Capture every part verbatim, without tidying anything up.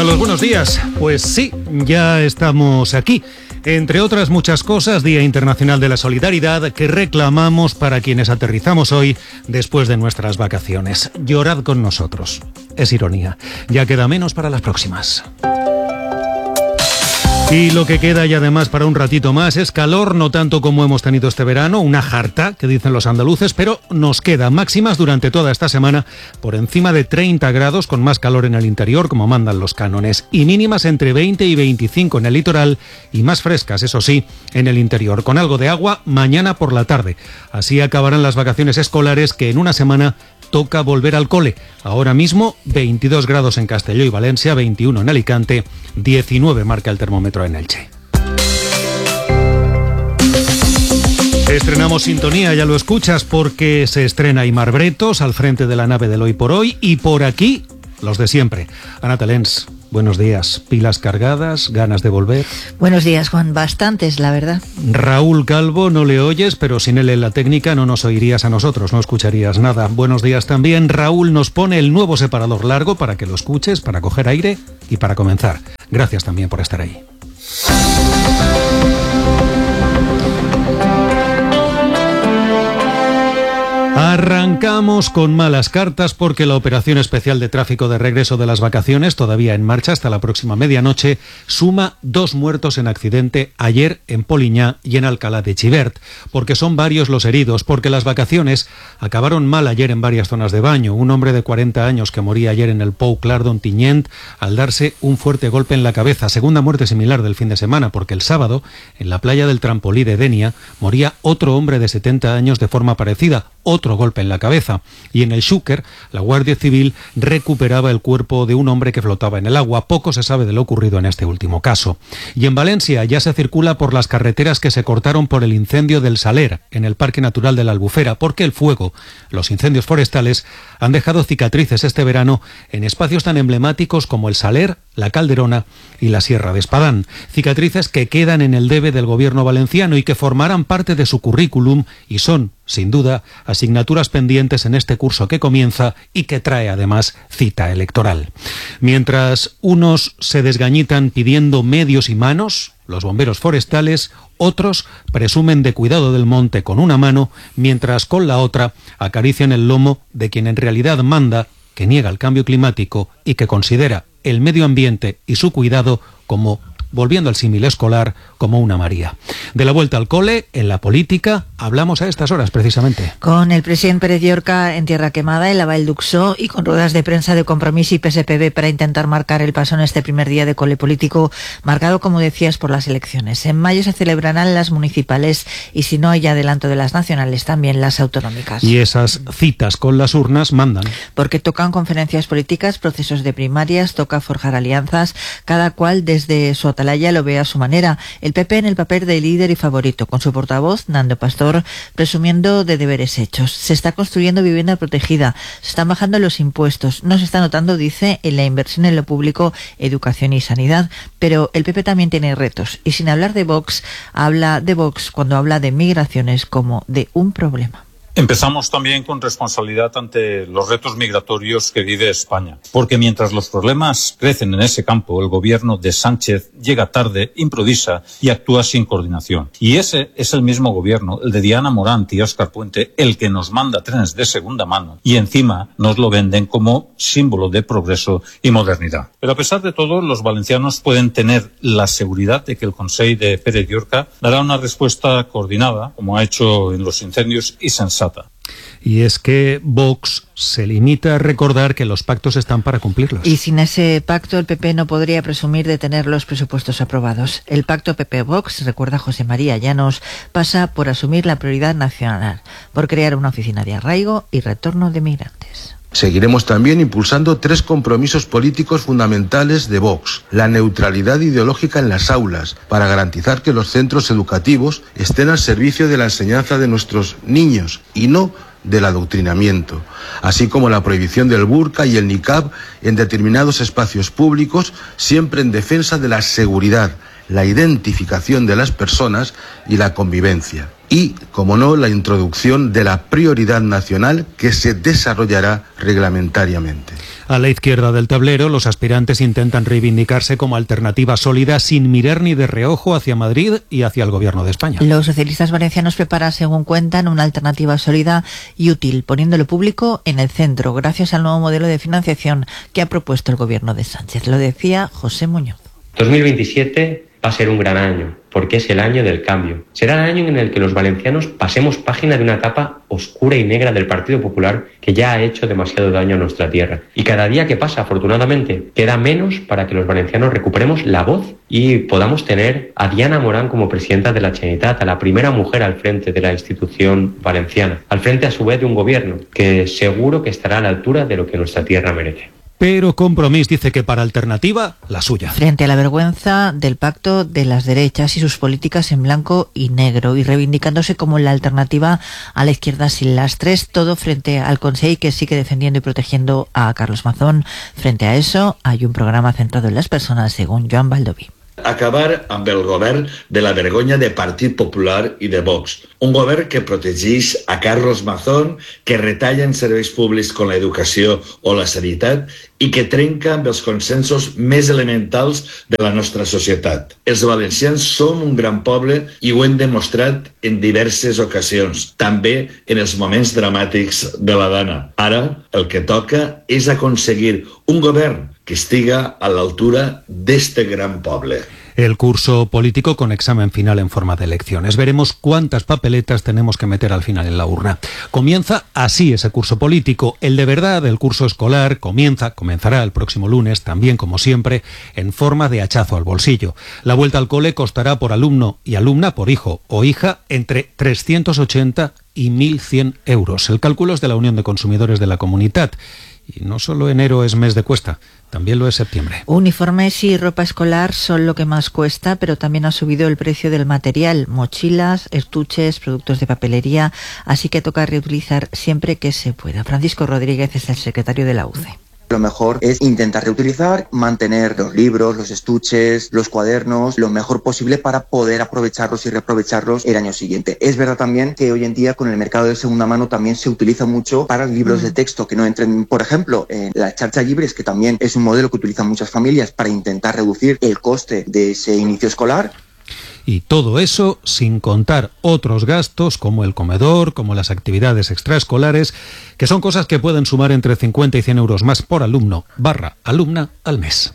Carlos, buenos días. Pues sí, ya estamos aquí. Entre otras muchas cosas, Día Internacional de la Solidaridad, que reclamamos para quienes aterrizamos hoy después de nuestras vacaciones. Llorad con nosotros. Es ironía. Ya queda menos para las próximas. Y lo que queda y además para un ratito más es calor, no tanto como hemos tenido este verano, una jarta, que dicen los andaluces, pero nos queda máximas durante toda esta semana por encima de treinta grados, con más calor en el interior, como mandan los cánones, y mínimas entre veinte y veinticinco en el litoral y más frescas, eso sí, en el interior, con algo de agua mañana por la tarde. Así acabarán las vacaciones escolares, que en una semana toca volver al cole. Ahora mismo veintidós grados en Castelló y Valencia, veintiuno en Alicante, diecinueve marca el termómetro en Elche. Estrenamos sintonía, ya lo escuchas, porque se estrena Aimar Bretos al frente de la nave del Hoy por Hoy, y por aquí los de siempre. Ana Talens, buenos días. ¿Pilas cargadas? ¿Ganas de volver? Buenos días, Juan. Bastantes, la verdad. Raúl Calvo, no le oyes, pero sin él en la técnica no nos oirías a nosotros, no escucharías nada. Buenos días también. Raúl nos pone el nuevo separador largo para que lo escuches, para coger aire y para comenzar. Gracias también por estar ahí. Arrancamos con malas cartas porque la operación especial de tráfico de regreso de las vacaciones, todavía en marcha hasta la próxima medianoche, suma dos muertos en accidente ayer en Poliñá y en Alcalá de Xivert, porque son varios los heridos, porque las vacaciones acabaron mal ayer en varias zonas de Baño. Un hombre de cuarenta años que moría ayer en el Pou Clar d'Ontinyent al darse un fuerte golpe en la cabeza. Segunda muerte similar del fin de semana, porque el sábado, en la playa del Trampolí de Denia, moría otro hombre de setenta años de forma parecida, otro golpe en la cabeza. Y en el Xúquer, la Guardia Civil recuperaba el cuerpo de un hombre que flotaba en el agua. Poco se sabe de lo ocurrido en este último caso. Y en Valencia ya se circula por las carreteras que se cortaron por el incendio del Saler, en el Parque Natural de la Albufera, porque el fuego, los incendios forestales, han dejado cicatrices este verano en espacios tan emblemáticos como el Saler, la Calderona y la Sierra de Espadán. Cicatrices que quedan en el debe del gobierno valenciano y que formarán parte de su currículum y son, sin duda, asignaturas pendientes en este curso que comienza y que trae además cita electoral. Mientras unos se desgañitan pidiendo medios y manos, los bomberos forestales, otros presumen de cuidado del monte con una mano, mientras con la otra acarician el lomo de quien en realidad manda, que niega el cambio climático y que considera el medio ambiente y su cuidado como, volviendo al símil escolar, como una María. De la vuelta al cole, en la política, hablamos a estas horas precisamente. Con el presidente Pérez Llorca en tierra quemada, en la Vall d'Uxó, y con ruedas de prensa de Compromís y P S P B para intentar marcar el paso en este primer día de cole político, marcado, como decías, por las elecciones. En mayo se celebrarán las municipales y, si no hay adelanto de las nacionales, también las autonómicas. Y esas citas con las urnas mandan. Porque tocan conferencias políticas, procesos de primarias, toca forjar alianzas, cada cual desde su atalaya lo ve a su manera. El P P en el papel de líder y favorito, con su portavoz, Nando Pastor, presumiendo de deberes hechos. Se está construyendo vivienda protegida, se están bajando los impuestos, no se está notando, dice, en la inversión en lo público, educación y sanidad, pero el P P también tiene retos, y sin hablar de Vox, habla de Vox cuando habla de migraciones como de un problema. Empezamos también con responsabilidad ante los retos migratorios que vive España, porque mientras los problemas crecen en ese campo, el gobierno de Sánchez llega tarde, improvisa y actúa sin coordinación. Y ese es el mismo gobierno, el de Diana Morant y Óscar Puente, el que nos manda trenes de segunda mano y encima nos lo venden como símbolo de progreso y modernidad. Pero a pesar de todo, los valencianos pueden tener la seguridad de que el Consell de Pérez Llorca dará una respuesta coordinada, como ha hecho en los incendios, y sensata. Y es que Vox se limita a recordar que los pactos están para cumplirlos. Y sin ese pacto el P P no podría presumir de tener los presupuestos aprobados. El pacto P P-Vox, recuerda José María Llanos, pasa por asumir la prioridad nacional, por crear una oficina de arraigo y retorno de migrantes. Seguiremos también impulsando tres compromisos políticos fundamentales de Vox. La neutralidad ideológica en las aulas, para garantizar que los centros educativos estén al servicio de la enseñanza de nuestros niños y no del adoctrinamiento, así como la prohibición del burka y el niqab en determinados espacios públicos, siempre en defensa de la seguridad, la identificación de las personas y la convivencia. Y, como no, la introducción de la prioridad nacional que se desarrollará reglamentariamente. A la izquierda del tablero, los aspirantes intentan reivindicarse como alternativa sólida sin mirar ni de reojo hacia Madrid y hacia el Gobierno de España. Los socialistas valencianos preparan, según cuentan, una alternativa sólida y útil, poniendo lo público en el centro, gracias al nuevo modelo de financiación que ha propuesto el Gobierno de Sánchez. Lo decía José Muñoz. dos mil veintisiete va a ser un gran año, porque es el año del cambio. Será el año en el que los valencianos pasemos página de una etapa oscura y negra del Partido Popular que ya ha hecho demasiado daño a nuestra tierra. Y cada día que pasa, afortunadamente, queda menos para que los valencianos recuperemos la voz y podamos tener a Diana Morán como presidenta de la Generalitat, a la primera mujer al frente de la institución valenciana, al frente a su vez de un gobierno que seguro que estará a la altura de lo que nuestra tierra merece. Pero Compromís dice que para alternativa, la suya. Frente a la vergüenza del pacto de las derechas y sus políticas en blanco y negro, y reivindicándose como la alternativa a la izquierda sin lastres, todo frente al Consell, que sigue defendiendo y protegiendo a Carlos Mazón. Frente a eso, hay un programa centrado en las personas, según Joan Baldoví. Acabar amb el govern de la vergonya de Partit Popular i de Vox. Un govern que protegeix a Carlos Mazón, que retalla en serveis públics com l'educació o la sanitat i que trenca amb els consensos més elementals de la nostra societat. Els valencians som un gran poble i ho hem demostrat en diverses ocasions, també en els moments dramàtics de la Dana. Ara, el que toca és aconseguir un govern que estiga a l'altura d'este gran poble. El curso político con examen final en forma de elecciones. Veremos cuántas papeletas tenemos que meter al final en la urna. Comienza así ese curso político. El de verdad, el curso escolar, comienza, comenzará el próximo lunes, también como siempre, en forma de hachazo al bolsillo. La vuelta al cole costará por alumno y alumna, por hijo o hija, entre trescientos ochenta y mil cien euros. El cálculo es de la Unión de Consumidores de la Comunitat. Y no solo enero es mes de cuesta, también lo es septiembre. Uniformes y ropa escolar son lo que más cuesta, pero también ha subido el precio del material, mochilas, estuches, productos de papelería, así que toca reutilizar siempre que se pueda. Francisco Rodríguez es el secretario de la U C E. Lo mejor es intentar reutilizar, mantener los libros, los estuches, los cuadernos, lo mejor posible para poder aprovecharlos y reaprovecharlos el año siguiente. Es verdad también que hoy en día con el mercado de segunda mano también se utiliza mucho para libros de texto que no entren, por ejemplo, en la Xarxa Llibres, que también es un modelo que utilizan muchas familias para intentar reducir el coste de ese inicio escolar. Y todo eso sin contar otros gastos como el comedor, como las actividades extraescolares, que son cosas que pueden sumar entre cincuenta y cien euros más por alumno barra alumna al mes.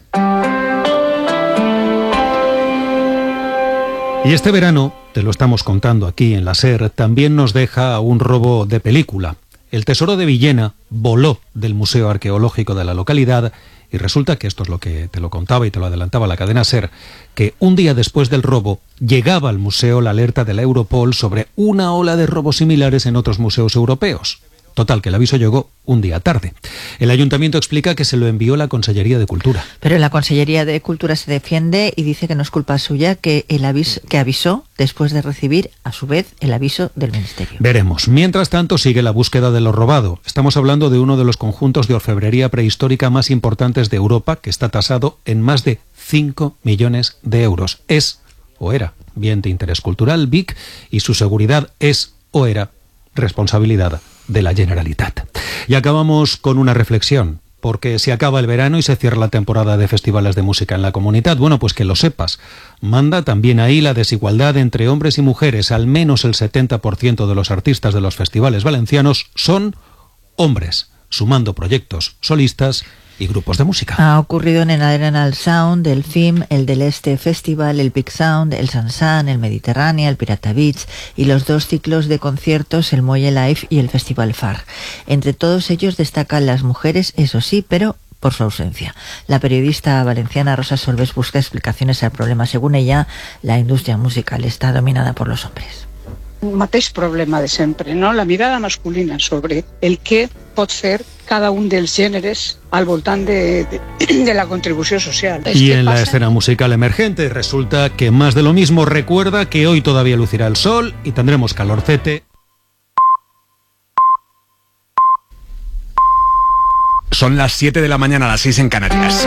Y este verano, te lo estamos contando aquí en la SER, también nos deja un robo de película. El tesoro de Villena voló del Museo Arqueológico de la localidad y resulta que esto es lo que te lo contaba y te lo adelantaba la cadena SER, que un día después del robo llegaba al museo la alerta de la Europol sobre una ola de robos similares en otros museos europeos. Total, que el aviso llegó un día tarde. El ayuntamiento explica que se lo envió la Consellería de Cultura. Pero la Consellería de Cultura se defiende y dice que no es culpa suya, que el aviso, que avisó después de recibir, a su vez, el aviso del Ministerio. Veremos. Mientras tanto, sigue la búsqueda de lo robado. Estamos hablando de uno de los conjuntos de orfebrería prehistórica más importantes de Europa, que está tasado en más de cinco millones de euros. Es, o era, bien de interés cultural, B I C, y su seguridad es, o era, responsabilidad de la Generalitat. Y acabamos con una reflexión, porque se acaba el verano y se cierra la temporada de festivales de música en la comunidad. Bueno, pues que lo sepas. Manda también ahí la desigualdad entre hombres y mujeres. Al menos el setenta por ciento de los artistas de los festivales valencianos son hombres, sumando proyectos solistas y grupos de música. Ha ocurrido en el Arenal Sound, el F I M, el del Este Festival, el Big Sound, el Sansan, el Mediterránea, el Pirata Beach y los dos ciclos de conciertos, el Muelle Live y el Festival F A R. Entre todos ellos destacan las mujeres, eso sí, pero por su ausencia. La periodista valenciana Rosa Solves busca explicaciones al problema. Según ella, la industria musical está dominada por los hombres. Un mateix problema de sempre, no? La mirada masculina sobre el que pot fer cada un dels gèneres al voltant de, de, de la contribució social. Y en la escena musical emergente resulta que más de lo mismo. Recuerda que hoy todavía lucirá el sol y tendremos calorcete. Son las siete de la mañana, a las seis en Canarias.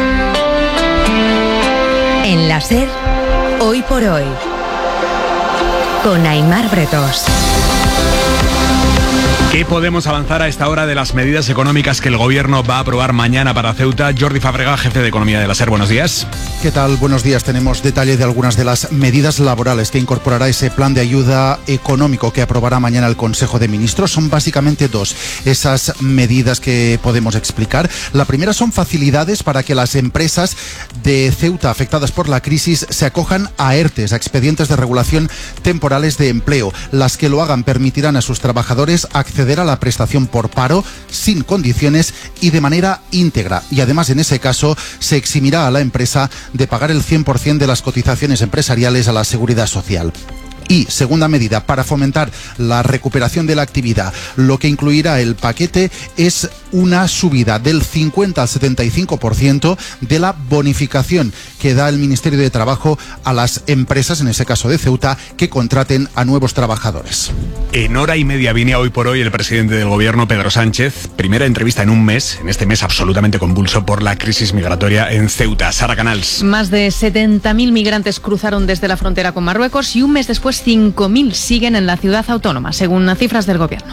En la SER, hoy por hoy, con Aimar Bretos. ¿Qué podemos avanzar a esta hora de las medidas económicas que el Gobierno va a aprobar mañana para Ceuta? Jordi Fábrega, jefe de Economía de la SER, buenos días. ¿Qué tal? Buenos días. Tenemos detalle de algunas de las medidas laborales que incorporará ese plan de ayuda económico que aprobará mañana el Consejo de Ministros. Son básicamente dos esas medidas que podemos explicar. La primera son facilidades para que las empresas de Ceuta afectadas por la crisis se acojan a ERTES, a expedientes de regulación temporales de empleo. Las que lo hagan permitirán a sus trabajadores acceder a la prestación por paro sin condiciones y de manera íntegra. Y además, en ese caso, se eximirá a la empresa de pagar el cien por ciento de las cotizaciones empresariales a la Seguridad Social. Y, segunda medida, para fomentar la recuperación de la actividad, lo que incluirá el paquete es una subida del cincuenta al setenta y cinco por ciento de la bonificación que da el Ministerio de Trabajo a las empresas, en ese caso de Ceuta, que contraten a nuevos trabajadores. En hora y media viene hoy por hoy el presidente del Gobierno, Pedro Sánchez. Primera entrevista en un mes, en este mes absolutamente convulso por la crisis migratoria en Ceuta. Sara Canals. Más de setenta mil migrantes cruzaron desde la frontera con Marruecos y un mes después cinco mil siguen en la ciudad autónoma, según las cifras del Gobierno.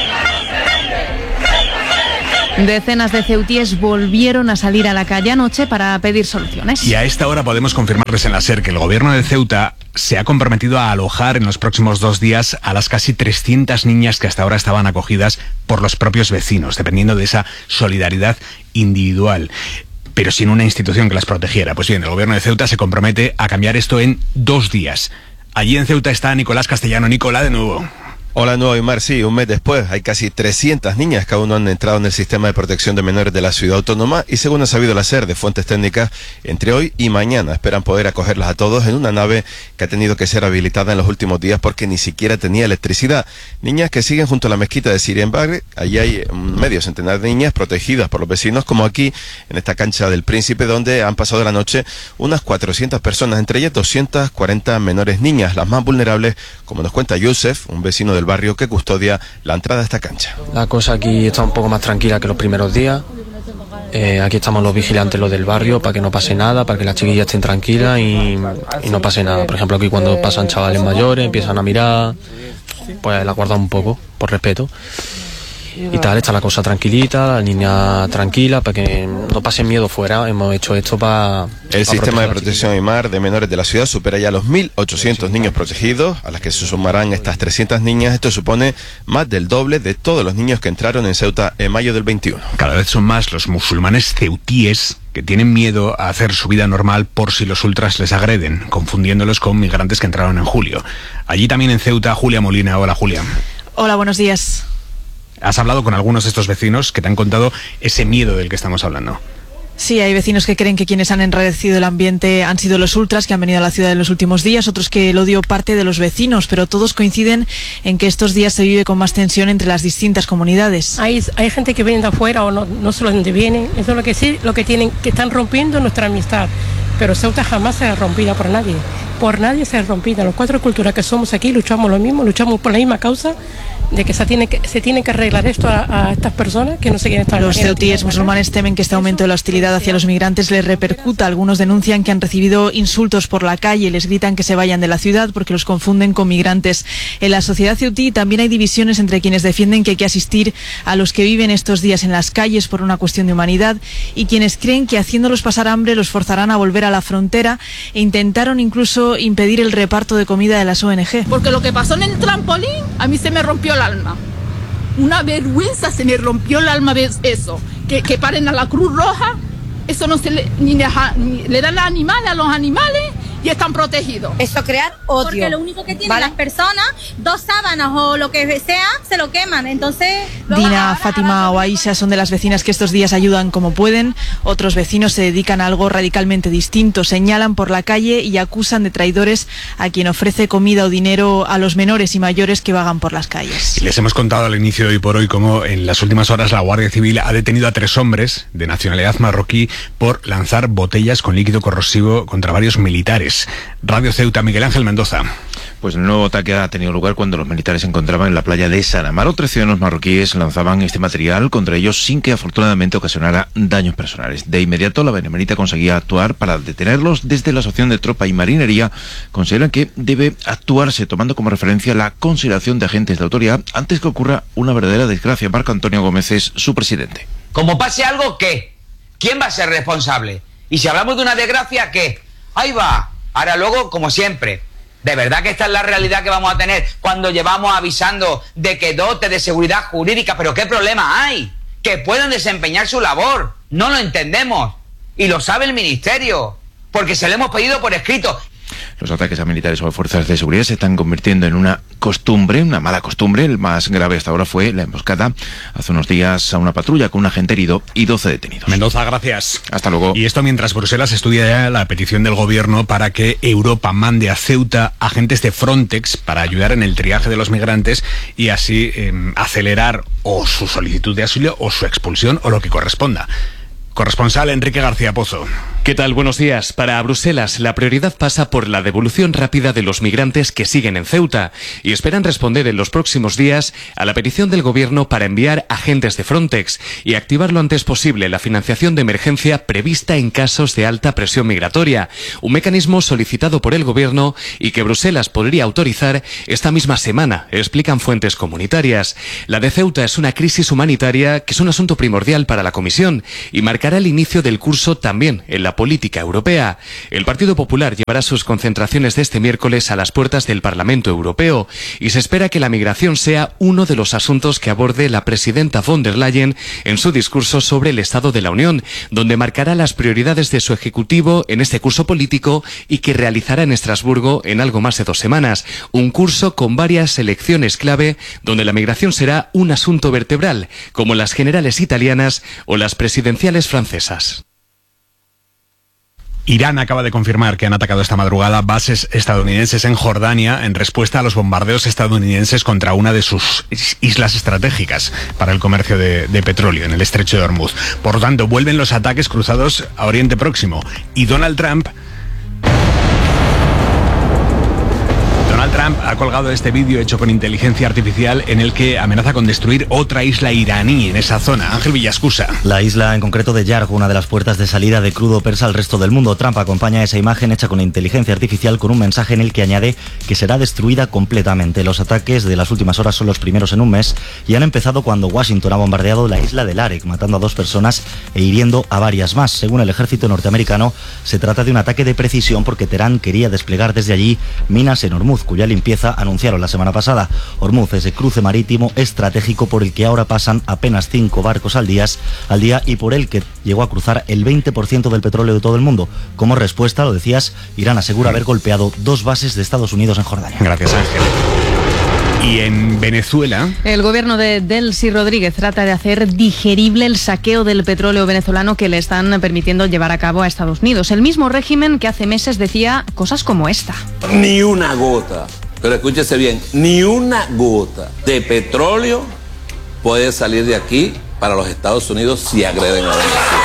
Decenas de ceutíes volvieron a salir a la calle anoche para pedir soluciones. Y a esta hora podemos confirmarles en la SER que el Gobierno de Ceuta se ha comprometido a alojar en los próximos dos días a las casi trescientas niñas que hasta ahora estaban acogidas por los propios vecinos, dependiendo de esa solidaridad individual, pero sin una institución que las protegiera. Pues bien, el Gobierno de Ceuta se compromete a cambiar esto en dos días. Allí en Ceuta está Nicolás Castellano. Nicolás, de nuevo. Hola, nuevo Aymar. Sí, un mes después hay casi trescientas niñas que aún no han entrado en el sistema de protección de menores de la ciudad autónoma y, según ha sabido la SER de fuentes técnicas, entre hoy y mañana esperan poder acogerlas a todos en una nave que ha tenido que ser habilitada en los últimos días porque ni siquiera tenía electricidad. Niñas que siguen junto a la mezquita de Siria en Bagre. Allí hay medio centenar de niñas protegidas por los vecinos, como aquí en esta cancha del Príncipe, donde han pasado la noche unas cuatrocientas personas, entre ellas doscientas cuarenta menores niñas, las más vulnerables, como nos cuenta Yusef, un vecino del barrio que custodia la entrada a esta cancha. La cosa aquí está un poco más tranquila que los primeros días. Eh, aquí estamos los vigilantes, los del barrio, para que no pase nada, para que las chiquillas estén tranquilas y, y no pase nada. Por ejemplo, aquí cuando pasan chavales mayores, empiezan a mirar, pues la guardan un poco, por respeto. Y tal, está la cosa tranquilita, la niña tranquila, para que no pasen miedo fuera. Hemos hecho esto para... El sistema de protección Aymar de menores de la ciudad supera ya los mil ochocientos niños protegidos, a las que se sumarán estas trescientas niñas. Esto supone más del doble de todos los niños que entraron en Ceuta en mayo del veintiuno. Cada vez son más los musulmanes ceutíes que tienen miedo a hacer su vida normal por si los ultras les agreden, confundiéndolos con migrantes que entraron en julio. Allí también en Ceuta, Julia Molina. Hola, Julia. Hola, buenos días. ¿Has hablado con algunos de estos vecinos que te han contado ese miedo del que estamos hablando? Sí, hay vecinos que creen que quienes han enrarecido el ambiente han sido los ultras que han venido a la ciudad en los últimos días, otros que el odio parte de los vecinos, pero todos coinciden en que estos días se vive con más tensión entre las distintas comunidades. Hay, hay gente que viene de afuera o no, no sé de dónde vienen, eso es lo que sí, lo que tienen, que están rompiendo nuestra amistad, pero Ceuta jamás será rompida por nadie, por nadie será rompida. Los cuatro culturas que somos aquí luchamos lo mismo, luchamos por la misma causa, de que se tiene que, se tiene que arreglar esto a, a estas personas que no se quieren estar. Los ceutíes musulmanes temen que este aumento de la hostilidad hacia los migrantes les repercuta. Algunos denuncian que han recibido insultos por la calle, les gritan que se vayan de la ciudad porque los confunden con migrantes. En la sociedad ceutí también hay divisiones entre quienes defienden que hay que asistir a los que viven estos días en las calles por una cuestión de humanidad y quienes creen que haciéndolos pasar hambre los forzarán a volver a la frontera e intentaron incluso impedir el reparto de comida de las O N G. Porque lo que pasó en el trampolín a mí se me rompió la alma. Una vergüenza, se me rompió el alma ver eso. Que, que paren a la Cruz Roja, eso no se le, ni, le, ni le dan a, animales, a los animales y están protegidos. Eso crear odio. Porque lo único que tienen ¿vale? las personas, dos sábanas o lo que sea, se lo queman. Entonces... Dina, ahora, Fátima o Aisha son de las vecinas que estos días ayudan como pueden. Otros vecinos se dedican a algo radicalmente distinto. Señalan por la calle y acusan de traidores a quien ofrece comida o dinero a los menores y mayores que vagan por las calles. Les hemos contado al inicio de hoy por hoy cómo en las últimas horas la Guardia Civil ha detenido a tres hombres de nacionalidad marroquí por lanzar botellas con líquido corrosivo contra varios militares. Radio Ceuta, Miguel Ángel Mendoza. Pues el nuevo ataque ha tenido lugar cuando los militares se encontraban en la playa de Saramaro. Tres ciudadanos marroquíes lanzaban este material contra ellos sin que afortunadamente ocasionara daños personales. De inmediato la Benemérita conseguía actuar para detenerlos. Desde la Asociación de Tropa y Marinería consideran que debe actuarse tomando como referencia la consideración de agentes de autoridad antes que ocurra una verdadera desgracia. Marco Antonio Gómez es su presidente. Como pase algo, ¿qué? ¿Quién va a ser responsable? Y si hablamos de una desgracia, ¿qué? Ahí va. Ahora luego, como siempre, ¿de verdad que esta es la realidad que vamos a tener cuando llevamos avisando de que dote de seguridad jurídica? ¿Pero qué problema hay? Que puedan desempeñar su labor. No lo entendemos. Y lo sabe el Ministerio, porque se lo hemos pedido por escrito. Los ataques a militares o a fuerzas de seguridad se están convirtiendo en una costumbre, una mala costumbre. El más grave hasta ahora fue la emboscada hace unos días a una patrulla con un agente herido y doce detenidos. Mendoza, gracias. Hasta luego. Y esto mientras Bruselas estudia ya la petición del gobierno para que Europa mande a Ceuta agentes de Frontex para ayudar en el triaje de los migrantes y así eh, acelerar o su solicitud de asilo o su expulsión o lo que corresponda. Corresponsal Enrique García Pozo. ¿Qué tal? Buenos días. Para Bruselas, la prioridad pasa por la devolución rápida de los migrantes que siguen en Ceuta y esperan responder en los próximos días a la petición del gobierno para enviar agentes de Frontex y activar lo antes posible la financiación de emergencia prevista en casos de alta presión migratoria, un mecanismo solicitado por el gobierno y que Bruselas podría autorizar esta misma semana, explican fuentes comunitarias. La de Ceuta es una crisis humanitaria que es un asunto primordial para la Comisión y marcará el inicio del curso también en la política europea. El Partido Popular llevará sus concentraciones de este miércoles a las puertas del Parlamento Europeo y se espera que la migración sea uno de los asuntos que aborde la presidenta von der Leyen en su discurso sobre el Estado de la Unión, donde marcará las prioridades de su ejecutivo en este curso político y que realizará en Estrasburgo en algo más de dos semanas. Un curso con varias elecciones clave donde la migración será un asunto vertebral, como las generales italianas o las presidenciales francesas. Irán acaba de confirmar que han atacado esta madrugada bases estadounidenses en Jordania en respuesta a los bombardeos estadounidenses contra una de sus islas estratégicas para el comercio de, de petróleo en el estrecho de Hormuz. Por lo tanto, vuelven los ataques cruzados a Oriente Próximo y Donald Trump Donald Trump ha colgado este vídeo hecho con inteligencia artificial en el que amenaza con destruir otra isla iraní en esa zona. Ángel Villascusa. La isla en concreto de Yarg, una de las puertas de salida de crudo persa al resto del mundo. Trump acompaña esa imagen hecha con inteligencia artificial con un mensaje en el que añade que será destruida completamente. Los ataques de las últimas horas son los primeros en un mes y han empezado cuando Washington ha bombardeado la isla de Larek, matando a dos personas e hiriendo a varias más. Según el ejército norteamericano, se trata de un ataque de precisión porque Teherán quería desplegar desde allí minas en Hormuz, cuya limpieza anunciaron la semana pasada. Hormuz es el cruce marítimo estratégico por el que ahora pasan apenas cinco barcos al día, al día y por el que llegó a cruzar el veinte por ciento del petróleo de todo el mundo. Como respuesta, lo decías, Irán asegura haber golpeado dos bases de Estados Unidos en Jordania. Gracias, Ángel. Y en Venezuela, el gobierno de Delcy Rodríguez trata de hacer digerible el saqueo del petróleo venezolano que le están permitiendo llevar a cabo a Estados Unidos. El mismo régimen que hace meses decía cosas como esta. Ni una gota, pero escúchese bien, ni una gota de petróleo puede salir de aquí para los Estados Unidos si agreden a Venezuela.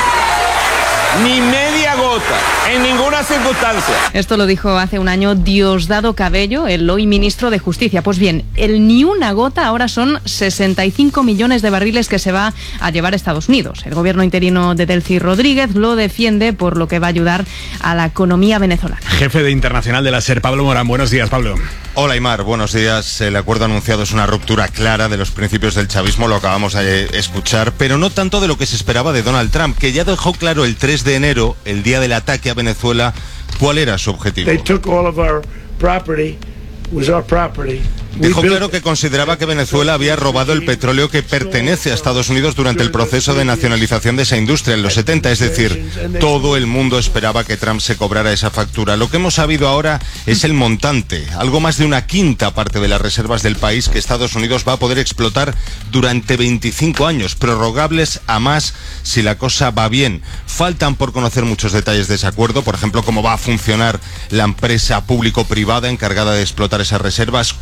Ni media gota, en ninguna circunstancia. Esto lo dijo hace un año Diosdado Cabello, el hoy ministro de Justicia. Pues bien, el ni una gota ahora son sesenta y cinco millones de barriles que se va a llevar a Estados Unidos. El gobierno interino de Delcy Rodríguez lo defiende por lo que va a ayudar a la economía venezolana. Jefe de Internacional de la SER, Pablo Morán. Buenos días, Pablo. Hola, Aymar. Buenos días. El acuerdo anunciado es una ruptura clara de los principios del chavismo, lo acabamos de escuchar, pero no tanto de lo que se esperaba de Donald Trump, que ya dejó claro el tres de enero, el día del ataque a Venezuela, cuál era su objetivo. They took all of our property, was our property. Dejó claro que consideraba que Venezuela había robado el petróleo que pertenece a Estados Unidos durante el proceso de nacionalización de esa industria en los setenta, es decir, todo el mundo esperaba que Trump se cobrara esa factura. Lo que hemos sabido ahora es el montante, algo más de una quinta parte de las reservas del país que Estados Unidos va a poder explotar durante veinticinco años, prorrogables a más si la cosa va bien. Faltan por conocer muchos detalles de ese acuerdo, por ejemplo, cómo va a funcionar la empresa público-privada encargada de explotar esas reservas, cuánto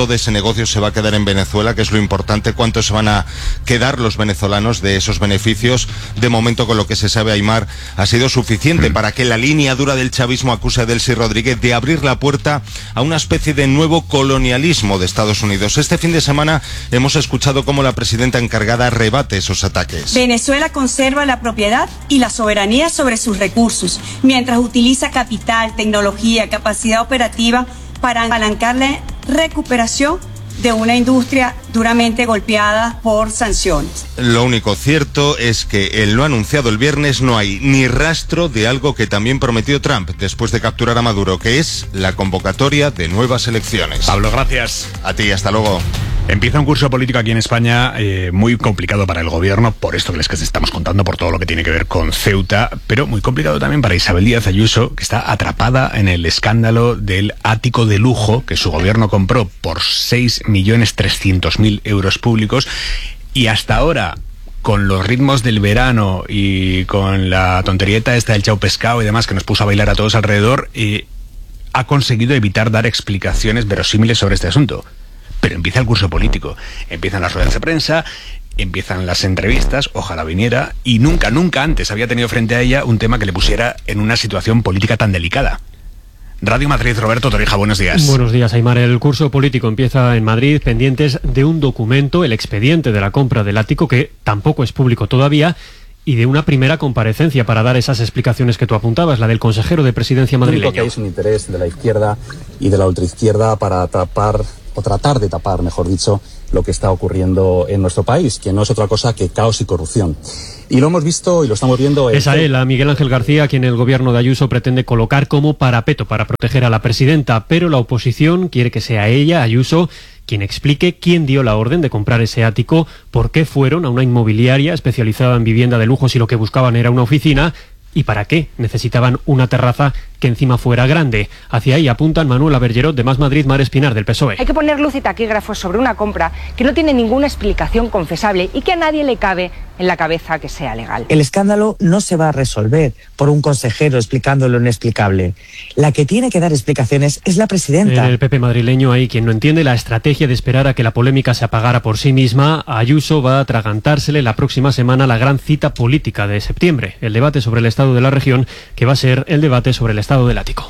cuánto de ese negocio se va a quedar en Venezuela, que es lo importante, cuánto se van a quedar los venezolanos de esos beneficios. De momento, con lo que se sabe, Aimar, ha sido suficiente mm. para que la línea dura del chavismo acuse a Delcy Rodríguez de abrir la puerta a una especie de nuevo colonialismo de Estados Unidos. Este fin de semana hemos escuchado cómo la presidenta encargada rebate esos ataques. Venezuela conserva la propiedad y la soberanía sobre sus recursos, mientras utiliza capital, tecnología, capacidad operativa para apalancar la recuperación de una industria duramente golpeada por sanciones. Lo único cierto es que en lo anunciado el viernes no hay ni rastro de algo que también prometió Trump después de capturar a Maduro, que es la convocatoria de nuevas elecciones. Pablo, gracias. A ti, hasta luego. Empieza un curso político aquí en España eh, muy complicado para el gobierno, por esto que les que estamos contando, por todo lo que tiene que ver con Ceuta, pero muy complicado también para Isabel Díaz Ayuso, que está atrapada en el escándalo del ático de lujo que su gobierno compró por seis millones trescientos mil euros públicos, y hasta ahora, con los ritmos del verano y con la tonterieta esta del chau pescado y demás que nos puso a bailar a todos alrededor, eh, ha conseguido evitar dar explicaciones verosímiles sobre este asunto. Pero empieza el curso político, empiezan las ruedas de prensa, empiezan las entrevistas, ojalá viniera, y nunca, nunca antes había tenido frente a ella un tema que le pusiera en una situación política tan delicada. Radio Madrid, Roberto Torija, buenos días. Buenos días, Aimar. El curso político empieza en Madrid pendientes de un documento, el expediente de la compra del ático, que tampoco es público todavía, y de una primera comparecencia para dar esas explicaciones que tú apuntabas, la del consejero de Presidencia madrileño. Lo que es un interés de la izquierda y de la ultraizquierda para tapar, o tratar de tapar, mejor dicho, lo que está ocurriendo en nuestro país, que no es otra cosa que caos y corrupción. Y lo hemos visto y lo estamos viendo... Es a él, a Miguel Ángel García, quien el gobierno de Ayuso pretende colocar como parapeto para proteger a la presidenta, pero la oposición quiere que sea ella, Ayuso, quien explique quién dio la orden de comprar ese ático, por qué fueron a una inmobiliaria especializada en vivienda de lujo si lo que buscaban era una oficina, y para qué necesitaban una terraza que encima fuera grande. Hacia ahí apuntan Manuela Bergerot, de Más Madrid, Mar Espinar, del P S O E. Hay que poner luz y taquígrafos sobre una compra que no tiene ninguna explicación confesable y que a nadie le cabe en la cabeza que sea legal. El escándalo no se va a resolver por un consejero explicando lo inexplicable. La que tiene que dar explicaciones es la presidenta. En el P P madrileño hay quien no entiende la estrategia de esperar a que la polémica se apagara por sí misma. Ayuso va a atragantársele la próxima semana la gran cita política de septiembre, el debate sobre el estado de la región, que va a ser el debate sobre el estado del ático.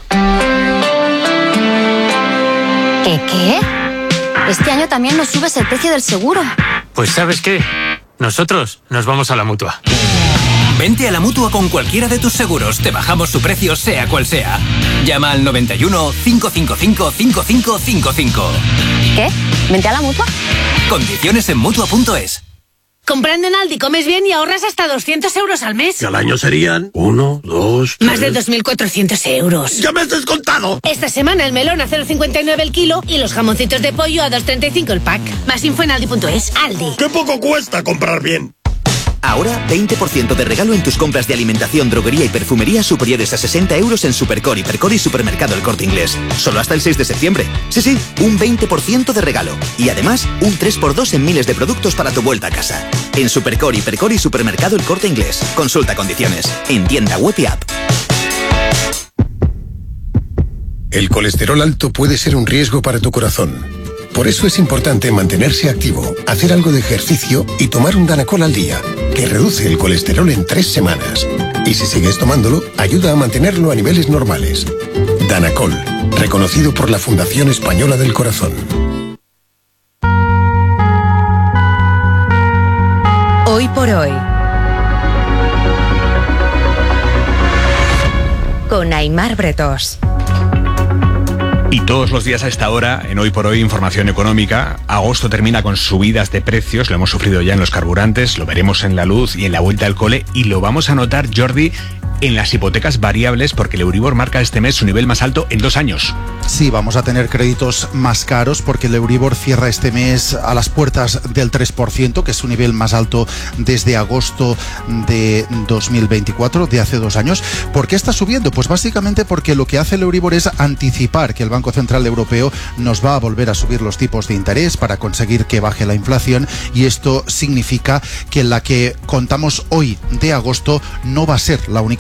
¿Qué qué? Este año también nos subes el precio del seguro. Pues ¿sabes qué? Nosotros nos vamos a la Mutua. Vente a la Mutua con cualquiera de tus seguros. Te bajamos su precio sea cual sea. Llama al noventa y uno, cinco cinco cinco, cinco cinco cinco cinco. ¿Qué? ¿Vente a la Mutua? Condiciones en Mutua punto es. Comprando en Aldi comes bien y ahorras hasta doscientos euros al mes. Y al año serían uno, dos, tres... Más de dos mil cuatrocientos euros. ¡Ya me has descontado! Esta semana el melón a cero coma cincuenta y nueve el kilo y los jamoncitos de pollo a dos coma treinta y cinco el pack. Más info en Aldi punto es. Aldi. ¡Qué poco cuesta comprar bien! Ahora, veinte por ciento de regalo en tus compras de alimentación, droguería y perfumería superiores a sesenta euros en Supercore, Hipercore y Supermercado El Corte Inglés. Solo hasta el seis de septiembre. Sí, sí, un veinte por ciento de regalo. Y además, un tres por dos en miles de productos para tu vuelta a casa. En Supercore, Hipercore y Supermercado El Corte Inglés. Consulta condiciones. En tienda web y app. El colesterol alto puede ser un riesgo para tu corazón. Por eso es importante mantenerse activo, hacer algo de ejercicio y tomar un Danacol al día, que reduce el colesterol en tres semanas. Y si sigues tomándolo, ayuda a mantenerlo a niveles normales. Danacol, reconocido por la Fundación Española del Corazón. Hoy por hoy. Con Aimar Bretos. Y todos los días a esta hora, en Hoy por Hoy, información económica. Agosto termina con subidas de precios, lo hemos sufrido ya en los carburantes, lo veremos en la luz y en la vuelta al cole, y lo vamos a notar, Jordi, en las hipotecas variables, porque el Euribor marca este mes su nivel más alto en dos años. Sí, vamos a tener créditos más caros porque el Euribor cierra este mes a las puertas del tres por ciento, que es su nivel más alto desde agosto de dos mil veinticuatro, de hace dos años. ¿Por qué está subiendo? Pues básicamente porque lo que hace el Euribor es anticipar que el Banco Central Europeo nos va a volver a subir los tipos de interés para conseguir que baje la inflación, y esto significa que la que contamos hoy de agosto no va a ser la única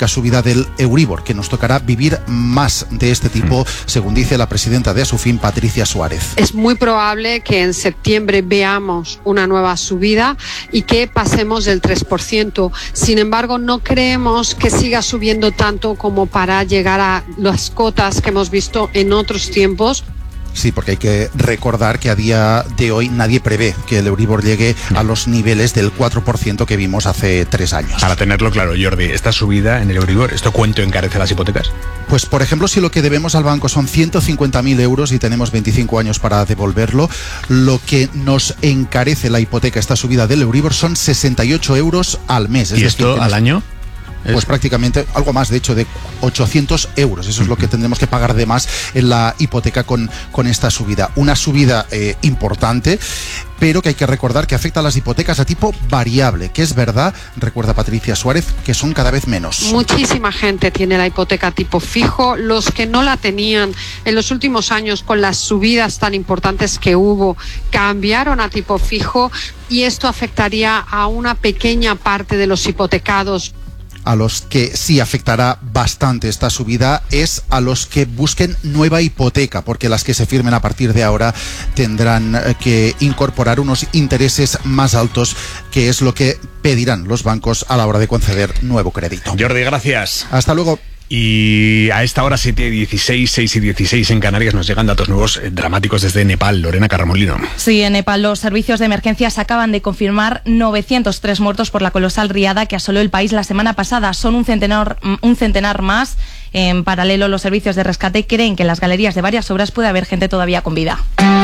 dramática subida del Euribor, que nos tocará vivir más de este tipo, mm. según dice la presidenta de Asufin, Patricia Suárez. Es muy probable que en septiembre veamos una nueva subida y que pasemos del tres por ciento. Sin embargo, no creemos que siga subiendo tanto como para llegar a las cotas que hemos visto en otros tiempos. Sí, porque hay que recordar que a día de hoy nadie prevé que el Euribor llegue a los niveles del cuatro por ciento que vimos hace tres años. Para tenerlo claro, Jordi, esta subida en el Euribor, ¿esto cuánto encarece las hipotecas? Pues, por ejemplo, si lo que debemos al banco son ciento cincuenta mil euros y tenemos veinticinco años para devolverlo, lo que nos encarece la hipoteca, esta subida del Euribor, son sesenta y ocho euros al mes. ¿Y esto al año? Pues prácticamente algo más, de hecho, de ochocientos euros. Eso es lo que tendremos que pagar de más en la hipoteca con, con esta subida. Una subida eh, importante, pero que hay que recordar que afecta a las hipotecas a tipo variable, que es verdad, recuerda Patricia Suárez, que son cada vez menos. Muchísima gente tiene la hipoteca tipo fijo. Los que no la tenían en los últimos años, con las subidas tan importantes que hubo, cambiaron a tipo fijo, y esto afectaría a una pequeña parte de los hipotecados. A los que sí afectará bastante esta subida es a los que busquen nueva hipoteca, porque las que se firmen a partir de ahora tendrán que incorporar unos intereses más altos, que es lo que pedirán los bancos a la hora de conceder nuevo crédito. Jordi, gracias. Hasta luego. Y a esta hora, siete y dieciséis, seis y dieciséis en Canarias, nos llegan datos nuevos eh, dramáticos desde Nepal. Lorena Carramolino. Sí, en Nepal los servicios de emergencias acaban de confirmar novecientos tres muertos por la colosal riada que asoló el país la semana pasada. Son un centenar, un centenar más. En paralelo, los servicios de rescate creen que en las galerías de varias obras puede haber gente todavía con vida.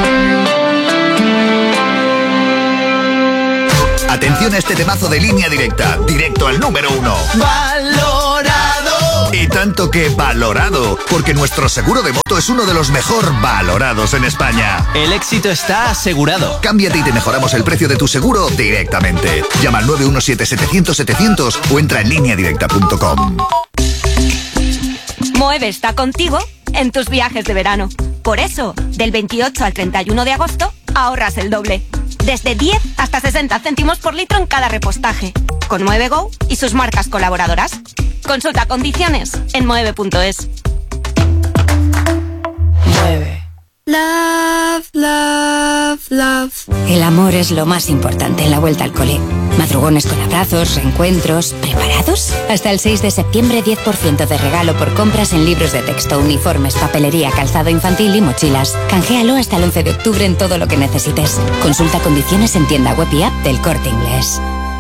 Atención a este temazo de Línea Directa, directo al número uno. ¡Valorado! Y tanto que valorado, porque nuestro seguro de moto es uno de los mejor valorados en España. El éxito está asegurado. Cámbiate y te mejoramos el precio de tu seguro directamente. Llama al nueve uno siete, setecientos, setecientos o entra en línea directa punto com. Moeve está contigo en tus viajes de verano. Por eso, del veintiocho al treinta y uno de agosto, ahorras el doble. Desde diez hasta sesenta céntimos por litro en cada repostaje. Con Moeve Go y sus marcas colaboradoras. Consulta condiciones en moeve punto es. Mueve. Love, love, love. El amor es lo más importante en la vuelta al cole. Madrugones con abrazos, reencuentros. ¿Preparados? Hasta el seis de septiembre, diez por ciento de regalo por compras en libros de texto, uniformes, papelería, calzado infantil y mochilas. Canjealo hasta el once de octubre en todo lo que necesites. Consulta condiciones en tienda web y app del Corte Inglés.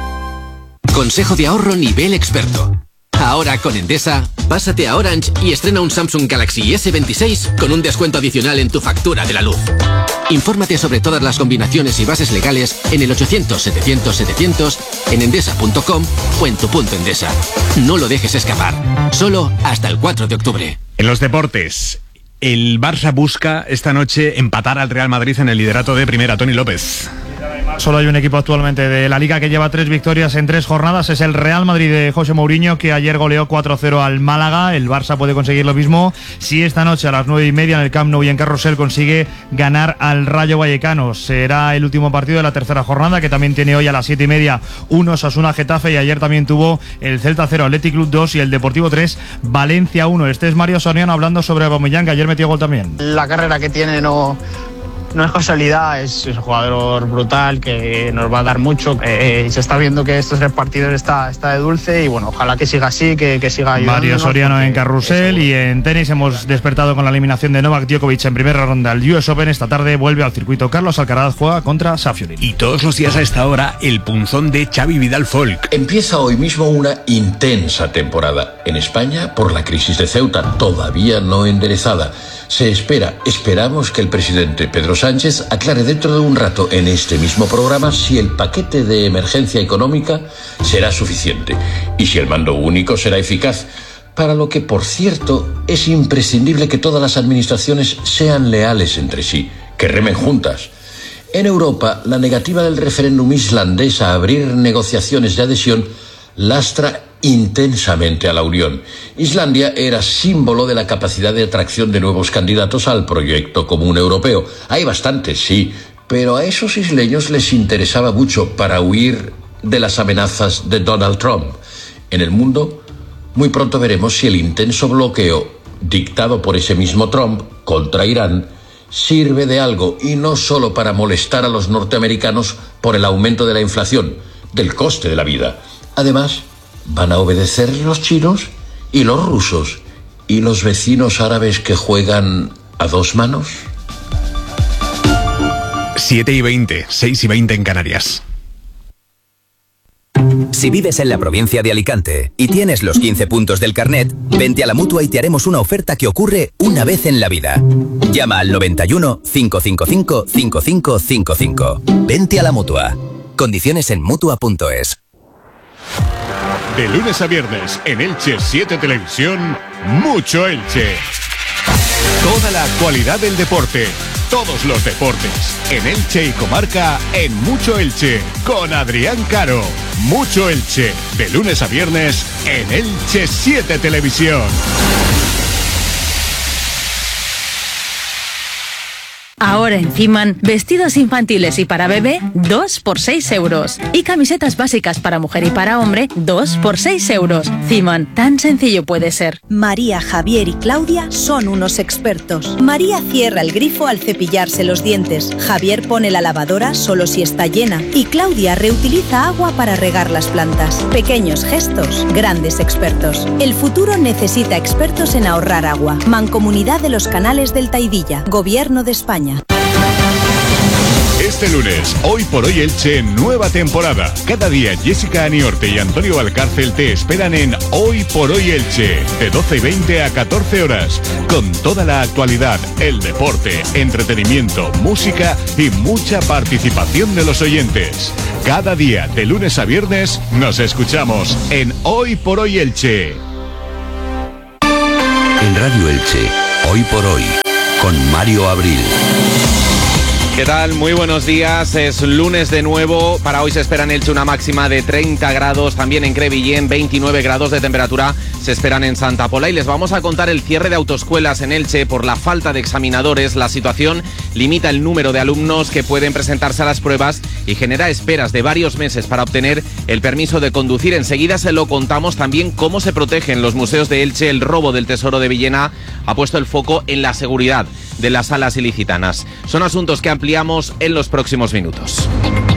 Consejo de ahorro nivel experto. Ahora con Endesa, pásate a Orange y estrena un Samsung Galaxy ese veintiséis con un descuento adicional en tu factura de la luz. Infórmate sobre todas las combinaciones y bases legales en el ochocientos, setecientos, setecientos, en endesa punto com o en tu punto Endesa. No lo dejes escapar. Solo hasta el cuatro de octubre. En los deportes, el Barça busca esta noche empatar al Real Madrid en el liderato de primera. Tony López. Solo hay un equipo actualmente de la Liga que lleva tres victorias en tres jornadas, es el Real Madrid de José Mourinho, que ayer goleó cuatro cero al Málaga. El Barça puede conseguir lo mismo si esta noche a las nueve y media en el Camp Nou y en Carrusel consigue ganar al Rayo Vallecano. Será el último partido de la tercera jornada, que también tiene hoy a las siete y media un Osasuna Getafe, y ayer también tuvo el Celta cero, Athletic Club dos y el Deportivo tres, Valencia uno. Este es Mario Soriano hablando sobre Aubameyang, que ayer metió gol también. La carrera que tiene no... No es casualidad, es un jugador brutal que nos va a dar mucho. Eh, se está viendo que estos tres partidos está, está de dulce y bueno, ojalá que siga así, que, que siga ayudándonos. Mario Soriano en Carrusel. Y en tenis hemos despertado con la eliminación de Novak Djokovic en primera ronda al U S Open. Esta tarde vuelve al circuito. Carlos Alcaraz juega contra Safiullin. Y todos los días a esta hora, el punzón de Xavi Vidal Folk. Empieza hoy mismo una intensa temporada. En España, por la crisis de Ceuta, todavía no enderezada. Se espera, esperamos que el presidente Pedro Sánchez aclare dentro de un rato en este mismo programa si el paquete de emergencia económica será suficiente y si el mando único será eficaz, para lo que, por cierto, es imprescindible que todas las administraciones sean leales entre sí, que remen juntas. En Europa, la negativa del referéndum islandés a abrir negociaciones de adhesión lastra intensamente a la Unión. Islandia era símbolo de la capacidad de atracción de nuevos candidatos al proyecto común europeo. Hay bastantes, sí, pero a esos isleños les interesaba mucho para huir de las amenazas de Donald Trump. En el mundo, Muy pronto veremos si el intenso bloqueo dictado por ese mismo Trump contra Irán sirve de algo, y no solo para molestar a los norteamericanos por el aumento de la inflación, del coste de la vida. Además, van a obedecer los chinos y los rusos y los vecinos árabes que juegan a dos manos. siete y veinte, seis y veinte en Canarias. Si vives en la provincia de Alicante y tienes los quince puntos del carnet, vente a la Mutua y te haremos una oferta que ocurre una vez en la vida. Llama al noventa y uno, cinco cinco cinco, cinco cinco cinco cinco. Vente a la Mutua. Condiciones en Mutua punto es. De lunes a viernes en Elche siete Televisión, Mucho Elche. Toda la actualidad del deporte, todos los deportes, en Elche y comarca, en Mucho Elche, con Adrián Caro. Mucho Elche, de lunes a viernes en Elche siete Televisión. Ahora en Ciman, vestidos infantiles y para bebé, dos por seis euros. Y camisetas básicas para mujer y para hombre, dos por seis euros. Ciman, tan sencillo puede ser. María, Javier y Claudia son unos expertos. María cierra el grifo al cepillarse los dientes. Javier pone la lavadora solo si está llena. Y Claudia reutiliza agua para regar las plantas. Pequeños gestos, grandes expertos. El futuro necesita expertos en ahorrar agua. Mancomunidad de los Canales del Taidilla. Gobierno de España. Este lunes, Hoy por Hoy Elche, nueva temporada. Cada día Jessica Aniorte y Antonio Valcárcel te esperan en Hoy por Hoy Elche, de doce y veinte a catorce horas, con toda la actualidad, el deporte, entretenimiento, música y mucha participación de los oyentes. Cada día, de lunes a viernes, nos escuchamos en Hoy por Hoy Elche. En Radio Elche, Hoy por Hoy, con Mario Abril. ¿Qué tal? Muy buenos días, es lunes de nuevo. Para hoy se espera en Elche una máxima de treinta grados, también en Crevillén veintinueve grados de temperatura se esperan en Santa Pola. Y les vamos a contar el cierre de autoescuelas en Elche por la falta de examinadores. La situación limita el número de alumnos que pueden presentarse a las pruebas y genera esperas de varios meses para obtener el permiso de conducir. Enseguida se lo contamos también cómo se protegen los museos de Elche. El robo del Tesoro de Villena ha puesto el foco en la seguridad de las salas ilicitanas. Son asuntos que ampliamos en los próximos minutos.